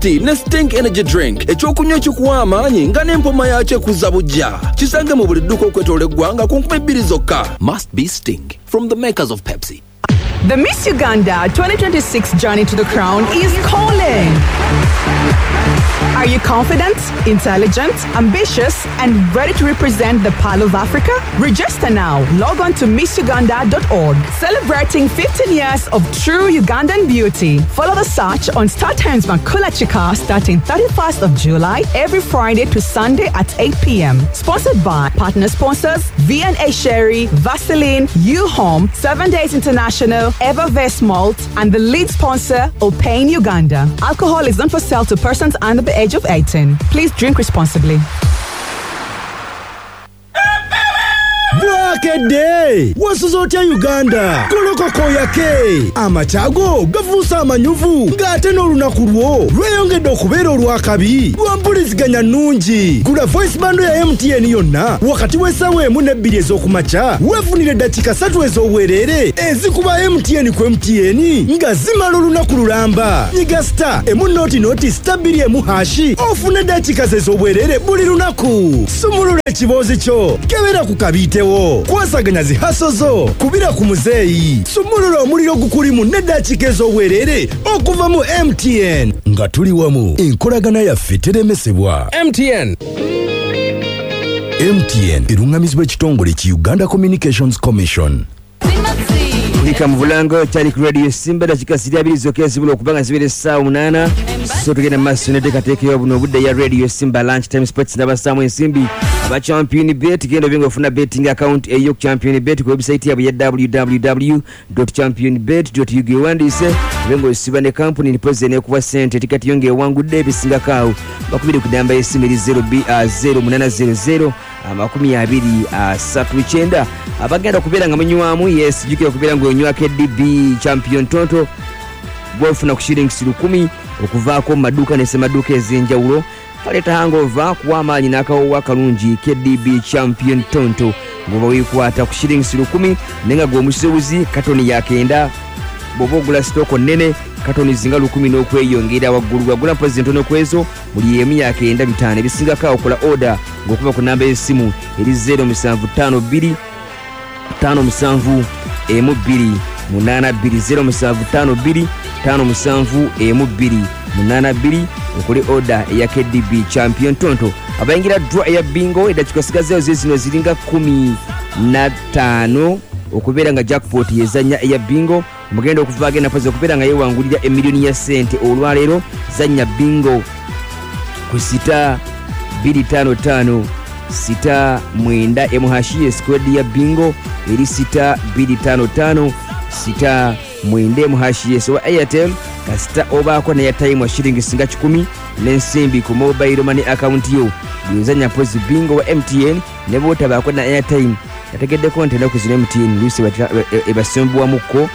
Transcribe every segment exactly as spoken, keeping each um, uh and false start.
Tasty ne Stink Energy Drink ekyokunywa ekikuwa amaanyi nga n'empoma yakyo ekuzza bujja. Kisange mu buli dduuka okwetoola eggwanga ku nkumi bbiri zokka. Must be Stink from the makers of Pepsi. The Miss Uganda twenty twenty-six journey to the crown is calling. Are you confident, intelligent, ambitious, and ready to represent the Pearl of Africa? Register now. Log on to miss uganda dot org. Celebrating fifteen years of true Ugandan beauty. Follow the search on Star Times Makula Chika starting thirty-first of July every Friday to Sunday at eight p.m. Sponsored by partner sponsors V and A Sherry, Vaseline, U-Home, Seven Days International, Evervest Malt, and the lead sponsor, Opain Uganda. Alcohol is not for sale to persons under the age of eighteen. Please drink responsibly. Bwakede wasuzotya Uganda kolokoko yake amachago gavusa amanyuvu ngate n'olunaku lwo lweyongedde okubeera olwakabi lwampuliziganya nnungi. Gula voice bando ya M T N yonna wakati w'essaawa emu n'ebbiri ez'okumakya weefunire dakika ssatu ez'obwereere ezikuba M T N ku M T N nga zimala olunaku lulamba. Nyiga star emu noti noti star bbiri emu hashi ofune dakika ez'obwereere buli lunaku. Sumulula ekiboozi kyo kebera ku kabiitewo kwasaganya zihaso zo kubira ku muzeeyi. Sumulula omuliro gukulimu n'eddakiika ez'obwereere okuva mu M T N nga tuli wamu enkolagana yaffe teremesebwa. M T N M T N erungamizibwa ekitongole ki Uganda Communications Commission. Kulika muvulango Tariq Radio Simba dakika siri abiri zokya zibula okubanga zibere saa munana. So tugenda maso ne tekateke yo buno budde ya Radio Simba Lunch Time Sports n'abasamu ensimbi aba Champion Bet genda bingo ofuna betting account eyo Champion Bet ku website yabo ya w w w dot champion bet dot u g wandise bingo siba ne company ni pose ne kuwa sente tikati yonge wangudde ebisinga kawo bakubiri ku namba y'essimu zero b zero munana zero zero amakumi abiri asatu icyenda abagenda kubeera nga munywamu yes jukira kubeera ngo onywa K D B Champion Tonto gwofuna ku shillings lukumi okuvaako maduka ne semaduka ezenjawulo kaleta hangover kuwa amaanyi n'akawowa kalungi K D B Champion Tonto ngoba wikwata ku shillings lukumi nenga gw'omusuubuzi katoni yakenda bobo gula stoko nene katoni zinga lukumi n'okweyongera waggulu wagula mpozi ntono kwezo buli emu yakenda bitano ebisinga kawo kola order ng'okuba ku namba y'essimu eri zero musanvu ttaano bbiri ttaano musanvu emu bbiri munana bbiri zero musanvu ttaano bbiri ttaano musanvu emu bbiri munana bbiri okuli order eya K D B Champion Tonto. Abayingira draw eya bingo edakika sigazeyo zino ziringa kumi na ttaano okubeera nga jackpot yezanya eya bingo mugenda okuva agenda poza okubeera nga yewangulira emiliyoni ya sente olwaleero zanya bingo ku sita bbiri ttaano ttaano sita mwenda emu hashi squad ya bingo eri sita bbiri ttaano ttaano sita mwenda emu hashi wa Airtel kasita obaako na ya time wa shilingi singa kikumi n'ensimbi ku mobile money account yo gwezanya pozi bingo wa M T N ne botabaako na airtime yategeddeko nti ennaku zino M T N luusi ebasembuwamuko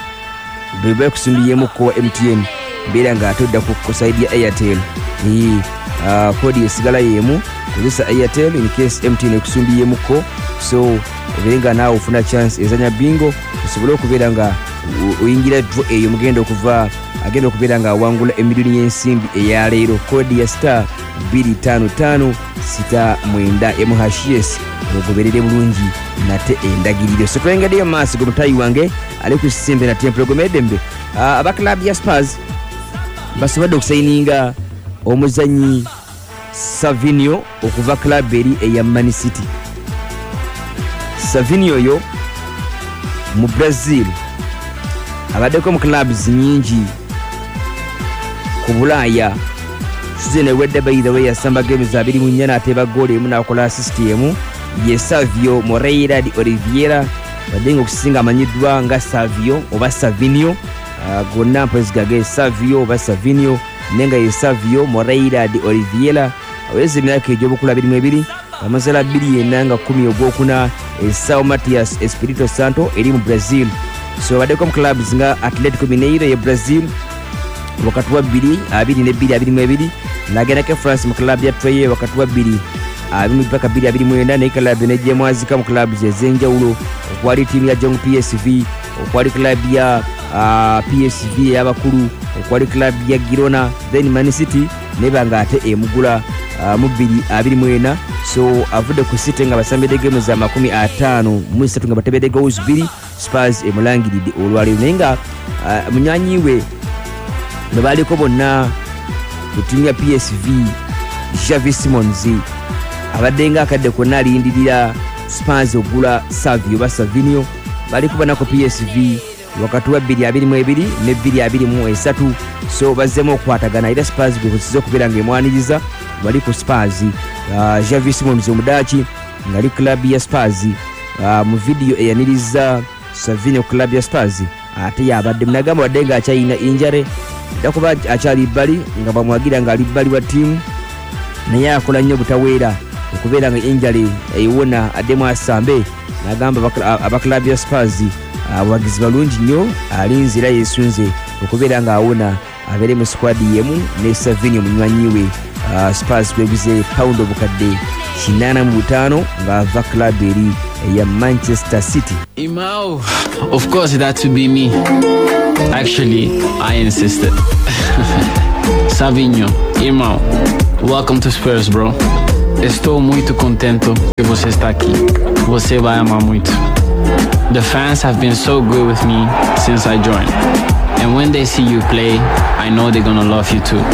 bwe kusumbiyemukko wa M T N mbeera nga atodda ku side ya Airtel ni uh, kodi esigala yemu kozesa Airtel in case M T N ekusumbiyemukko so ebenga naawe ofuna chance ezanya bingo osobole okubeera nga oyingira draw eyo mugenda okuva agenda okubeera nga awangula emiliyoni y'ensimbi eya leero kodi ya star bbiri ttaano ttaano sita mwenda emu hashes ogoberere bulungi nate endagiriro. So twengaddeyo maaso go mutayi wange ali ku sisembe na temple gomedembe uh, aba club ya Spurs basobodde okusayininga omuzanyi Savinio okuva club eri eya Man City. Savinio yo mu Brazil abaddeko mu clubs nyingi ku Bulaaya sizene wedde bayida we yasamba games abiri mu nnya n'ateeba goal emu n'akola assist emu ye Savio Moreira di Oliveira badenga okusinga amanyiddwa nga Savio oba Savinio uh, gonna mpozigage Savio oba Savinio nenga ye Savio Moreira di Oliveira aweze emyaka egy'obukulu abiri mu ebiri amazala bbiri yenanga kumi ogwokuna São Matias Espírito Santo eri mu Brazil. So baddeko mu clubs nga Atletico Mineiro ye Brazil wakati wa bbiri abiri ne bbiri abiri mu ebiri nagendako France mu club ya Troyes wakati wa bbiri abiri mpaka bbiri abiri mu mwenda ne club nejjemu azika mu clubs ezenjawulo okwali tiimu ya Jong P S V okwali club ya uh, P S V y'abakulu okwali club ya Girona, then Man City nebanga ate emugula uh, mu bbiri abiri mu ena. So avudde ku City nga basambedde game za makumi ataano mu esatu nga batebedde goals bbiri, Spurs emulangiridde olwaleero naye nga uh, munywanyiwe bwe baliko bonna ku ttiimu ya P S V Xavi Simons abadde nga akadde konna alindirira Spurs ogula Savio ba Savinio bali kubana ku P S V wakati wa bbiri abiri mu ebiri ne bbiri abiri mu esatu. So bazzemu okukwatagana era Spurs gwe kusiza okubeera ng'emwaniriza bali ku Spurs. uh, Xavi Simons omudaaki ngali club ya Spurs uh, mu video eyaniriza Savinio club ya Spurs ate yabadde munagamba wadde nga akyayina injare era kuba akyali bbali nga bamwagira nga ali bbali wa ttiimu naye akola nnyo butaweera okubeera nga injale ewona addemu asambe. Nagamba abaklabu ya Spurs abawagizi balungi nnyo alinze era yeesunze okubeera nga awona abeere mu squad yemu ne Savinio munywanyiwe. uh, Spurs kweguze pound obukadde kinaana mu butaano ng'ava club eri ya Manchester City. Imao, of course that would be me. Actually, I insisted. Savinho, Imao, welcome to Spurs, bro. Estou muito contento que você está aqui. Você vai amar muito. The fans have been so good with me since I joined. And when they see you play, I know they're gonna love you too.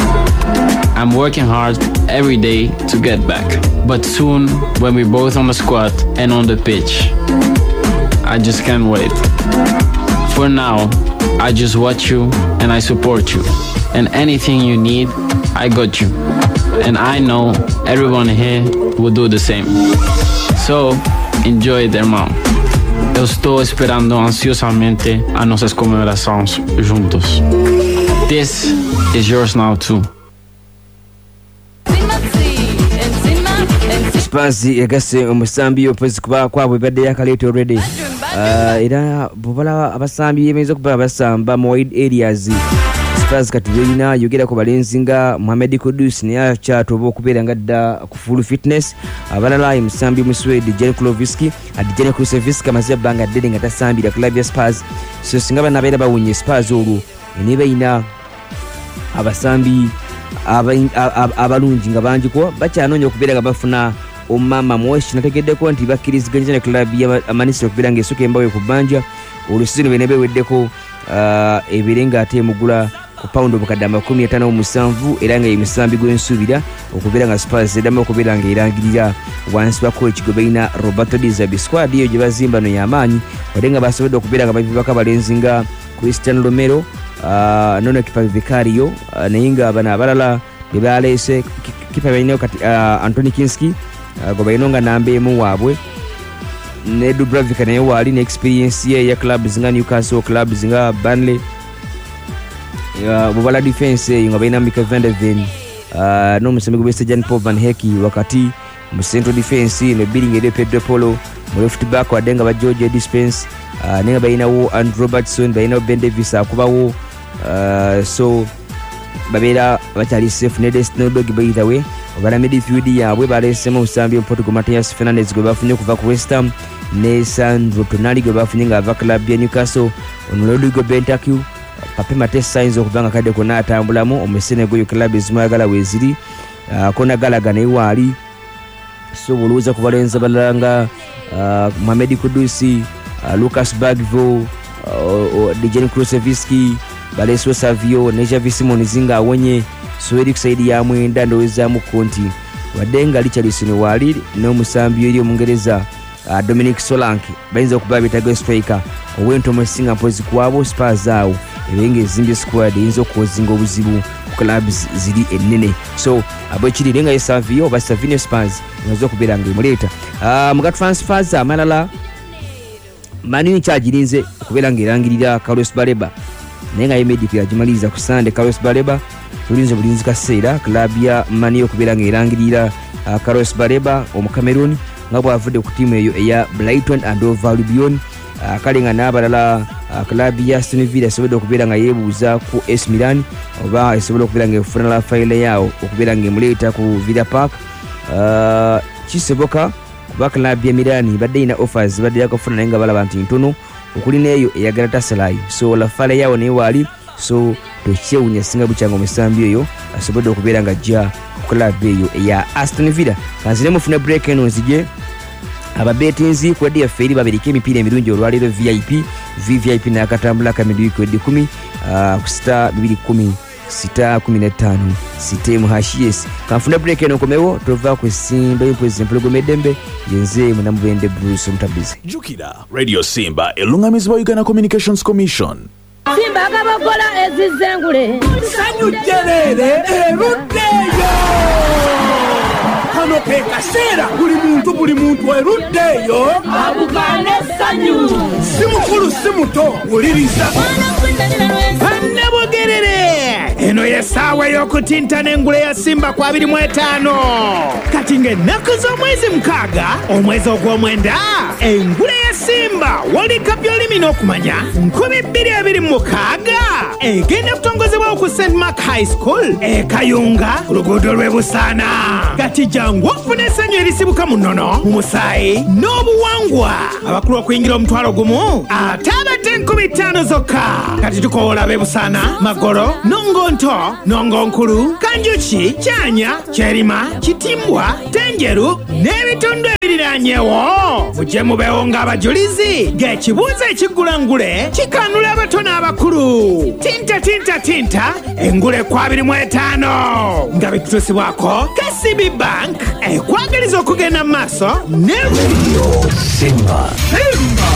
I'm working hard every day to get back. But soon, when we're both on the squad and on the pitch, I just can't wait. For now, I just watch you and I support you. And anything you need, I got you. And I know everyone here will do the same. So, enjoy it, irmão. Eu estou esperando ansiosamente a nossas comemorações juntos. This is yours now too. Spurs egasse omusambi opozi kuba kwabwe badde yakalete already. Uh, era bubala abasambi yemeza kuba abasamba mu wide areas. Spurs kati yina yogera ku balenzi nga Mohamed Kudus ne akyatoba okubeera nga dda ku full fitness. Abalala emusambi mu Sweden Jan Kuloviski adijane ku Seviska amaze banga ddede nga tasambira club ya Spurs. So singa bana beera bawunye Spurs olwo eniba ina abasambi abalungi nga bangi ko bakyanoonya okubeera nga bafuna omama mweshi nategeddeko nti bakkiriziganya ne club ya Manchester okubeera nga esooka embawe ku bbanja olusizino bwe nebeweddeko uh, ebirenga ate mugula ku pound obukadde amakumi ataano mu musanvu era nga emisambi gw'ensuubira okubeera nga Spurs eddamu okubeera nga erangirira wansi wa coach gwe balina Roberto Di Zerbi. Squad eyo gye bazimba no y'amaanyi wadde nga basobodde okubeera nga babivako abalenzi nga Cristiano Romero, uh, Nono Kipa Vicario, uh, naye nga bano abalala be baleese kipa balinayo kati uh, Anthony Kinski uh, gwe balina nga namba emu waabwe ne Dubravka naye waali ne experience ye ya clubs nga Newcastle, clubs nga Burnley. Uh, bubala defense eyo nga balina Mikel van der Ven, uh, n'omusambi gwe Jan Paul van Heki wakati mu central defense ne Billing eri Pedro Polo mu left back wadde nga ba George Dispense, uh, ne nga balinawo Andrew Robertson, balinawo Ben Davis akubawo, uh, so babeera bakyali safe ne Destiny Dog by the way. Obala midfield yaabwe baleesemu omusambi Portugal Matias Fernandes gwe bafunye okuva ku West Ham ne Sandro Tonali gwe bafunye nga ava club ya Newcastle, ono Rodrigo Bentancur, Pape Mates sayinza okuba nga kadde konna atambulamu omusene gweyo club ezimwagala weeziri, uh, kona Galaga naye waali. So olowooza ku balenzi abalala nga uh, Mohamed Kudusi, uh, Lucas Bagvo, uh, Dejan Kulusevski, baleeswa Savio ne Xavi Simons nga awonye. So eri kusaidi ya mwenda ndowezaamu konti wadde nga Richarlison waali n'omusambi eri Omungereza uh, Dominic Solanke bayinza okuba betago striker ow'entomo esinga mpozi kwabo. Spurs awo ebenga ezimbye squad eyinza okuzinga obuzibu ku clubs ziri ennene. So abwekiri nga Savio oba Savinio Spurs ngaza okubeera nga emuleeta uh, muga transfers amalala Manu nkyagirinze okubeera nga erangirira Carlos Baleba naye nga yemediku yagimaliriza ku Sunday. Carlos Baleba tulinze bulinzi kaseera club ya Manu okubeera nga erangirira uh, Carlos Baleba omucameroon nga bwavudde ku tiimu eyo eya Brighton and Hove Albion. Uh, kale nga n'abalala uh, club ya Aston Villa esobodde okubeera nga yeebuuza ku A S Milan oba esobodde okubeera nga efuna Rafael yawo okubeera nga emuleeta ku Villa Park. Uh, kisoboka kuba club ya Milan badde ina offers badde yakufuna naye nga balaba nti ntono okuli neeyo eyagala tasalayi so lafala yawo naye waali so tokyewunya singa bukyanga omusambi eyo asobodde okubeera nga ajja club eyo eya Aston Villa. Kanzire mufuna break eno nzije ababetinzi ku wadde yaffe eri babereka emipiira emirungi olwaleero V I P V V I P n'akatambula kamidwi ku eddi kumi uh, ku sita bibiri kumi sita kumi na ttaano sita mu hashies kanfuna break eno nkomewo tova ku Simba y'empwezi empologoma eddembe yenze munamubende Bruce Mutabizi. Jukira Radio Simba elungamizibwa Uganda Communications Commission. Simba akabakola ezizengule sanyu terere eruddeyo kano ke kaseera buli muntu buli muntu eruddeyo abugane sanyu si mukulu si muto wuliriza Bannabugerere eno yesaawa y'okutintana engule ya Simba kwa abiri mu etaano kati ng'ennaku z'omwezi mukaaga omwezi ogw'omwenda engule ya Simba World Cup y'olimi n'okumanya nkumi bbiri abiri mu mukaaga egenda kutongozebwa ku Saint Mark High School e Kayunga ku luguudo lw'e Busaana kati jangu ofune essanyu erisibuka mu nnono mu musaayi n'obuwangwa abakulu okuyingira omutwalo gumu ate abadde enkumi ttaano zokka kati tukoola ab'e Busaana Magoro Nongonto Nongonkulu Kanjuki Kyanya Kyerima Kitimbwa Tenjeru n'ebitundu ebiriraanyeewo mujje mubeewo ng'abajulizi ng'ekibuuzo ekiggula ngule kikanula abato n'abakulu tinta tinta tinta engule kwa abiri mu etaano nga bitutusibwako K C B Bank ekwagaliza okugenda mu maaso ne Radio Simba Simba